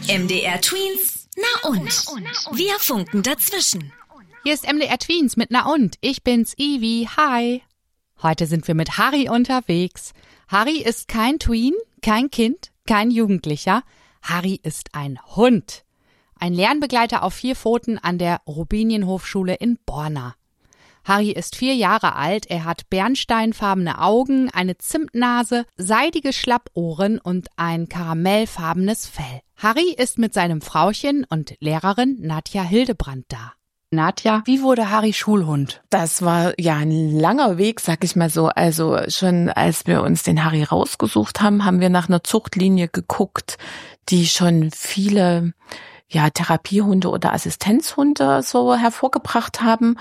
MDR Tweens, na und? Wir funken dazwischen. Hier ist MDR Tweens mit Na und? Ich bin's, Ivi. Hi. Heute sind wir mit Harry unterwegs. Harry ist kein Tween, kein Kind, kein Jugendlicher. Harry ist ein Hund. Ein Lernbegleiter auf 4 Pfoten an der Rubinienhofschule in Borna. Harry ist 4 Jahre alt, er hat bernsteinfarbene Augen, eine Zimtnase, seidige Schlappohren und ein karamellfarbenes Fell. Harry ist mit seinem Frauchen und Lehrerin Nadja Hildebrand da. Nadja, wie wurde Harry Schulhund? Das war ja ein langer Weg, sag ich mal so. Also schon als wir uns den Harry rausgesucht haben, haben wir nach einer Zuchtlinie geguckt, die schon viele Therapiehunde oder Assistenzhunde so hervorgebracht haben.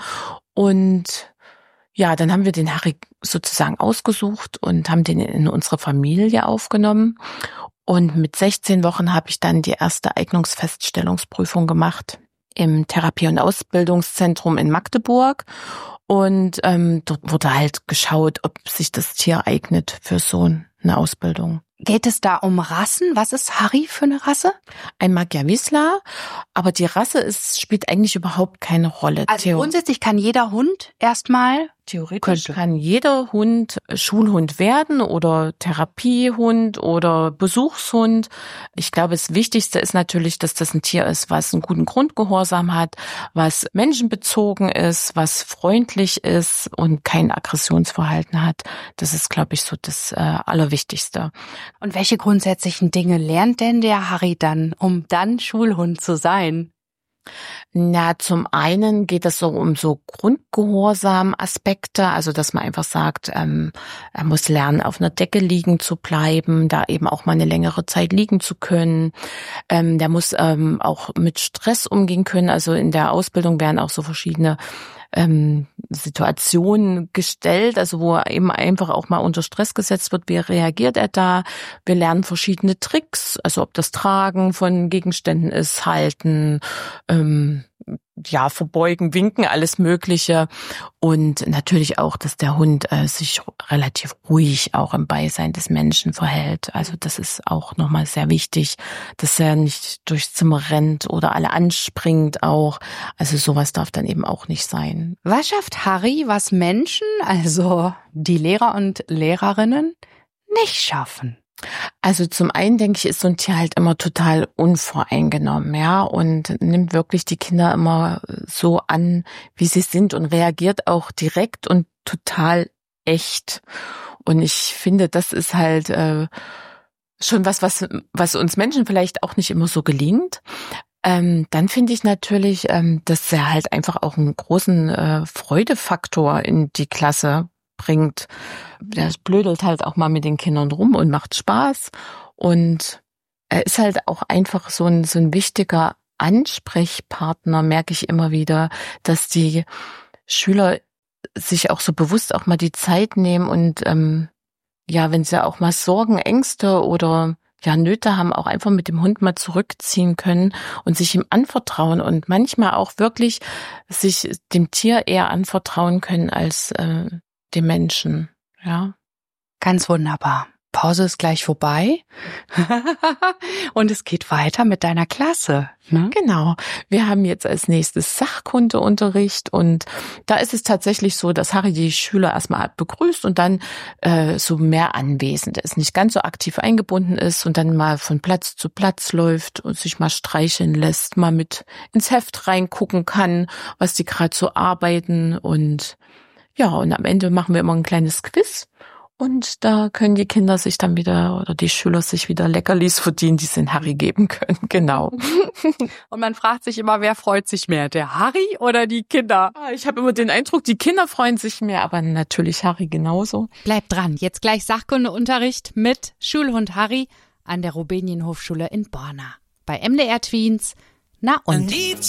Und ja, dann haben wir den Harry sozusagen ausgesucht und haben den in unsere Familie aufgenommen. Und mit 16 Wochen habe ich dann die erste Eignungsfeststellungsprüfung gemacht im Therapie- und Ausbildungszentrum in Magdeburg. Und dort wurde halt geschaut, ob sich das Tier eignet für so eine Ausbildung. Geht es da um Rassen? Was ist Harry für eine Rasse? Ein Magyarwisler, aber die Rasse spielt eigentlich überhaupt keine Rolle. Also grundsätzlich kann jeder Hund erstmal theoretisch kann jeder Hund Schulhund werden oder Therapiehund oder Besuchshund. Ich glaube, das Wichtigste ist natürlich, dass das ein Tier ist, was einen guten Grundgehorsam hat, was menschenbezogen ist, was freundlich ist und kein Aggressionsverhalten hat. Das ist, glaube ich, so das Allerwichtigste. Und welche grundsätzlichen Dinge lernt denn der Harry dann, um dann Schulhund zu sein? Na, zum einen geht es so um so Grundgehorsam-Aspekte, also dass man einfach sagt, er muss lernen, auf einer Decke liegen zu bleiben, da eben auch mal eine längere Zeit liegen zu können. Der muss auch mit Stress umgehen können, also in der Ausbildung werden auch so verschiedene Situationen gestellt, also wo er eben einfach auch mal unter Stress gesetzt wird. Wie reagiert er da? Wir lernen verschiedene Tricks, also ob das Tragen von Gegenständen ist, Halten, verbeugen, winken, alles Mögliche. Und natürlich auch, dass der Hund sich relativ ruhig auch im Beisein des Menschen verhält. Also das ist auch nochmal sehr wichtig, dass er nicht durchs Zimmer rennt oder alle anspringt auch. Also sowas darf dann eben auch nicht sein. Was schafft Harry, was Menschen, also die Lehrer und Lehrerinnen, nicht schaffen? Also zum einen, denke ich, ist so ein Tier halt immer total unvoreingenommen, ja, und nimmt wirklich die Kinder immer so an, wie sie sind und reagiert auch direkt und total echt. Und ich finde, das ist halt schon was uns Menschen vielleicht auch nicht immer so gelingt. Dann finde ich natürlich, dass er halt einfach auch einen großen Freudefaktor in die Klasse bringt. Der blödelt halt auch mal mit den Kindern rum und macht Spaß. Und er ist halt auch einfach so ein wichtiger Ansprechpartner, merke ich immer wieder, dass die Schüler sich auch so bewusst auch mal die Zeit nehmen und wenn sie auch mal Sorgen, Ängste oder Nöte haben, auch einfach mit dem Hund mal zurückziehen können und sich ihm anvertrauen und manchmal auch wirklich sich dem Tier eher anvertrauen können als dem Menschen, ja. Ganz wunderbar. Pause ist gleich vorbei und es geht weiter mit deiner Klasse. Ne? Genau. Wir haben jetzt als nächstes Sachkundeunterricht und da ist es tatsächlich so, dass Harry die Schüler erstmal begrüßt und dann so mehr anwesend ist, nicht ganz so aktiv eingebunden ist und dann mal von Platz zu Platz läuft und sich mal streicheln lässt, mal mit ins Heft reingucken kann, was die gerade so arbeiten und und am Ende machen wir immer ein kleines Quiz und da können die Kinder sich dann wieder oder die Schüler sich wieder Leckerlis verdienen, die sie in Harry geben können. Genau. Und man fragt sich immer, wer freut sich mehr, der Harry oder die Kinder? Ich habe immer den Eindruck, die Kinder freuen sich mehr, aber natürlich Harry genauso. Bleibt dran, jetzt gleich Sachkundeunterricht mit Schulhund Harry an der Rubinienhofschule in Borna. Bei MDR Tweens, na und?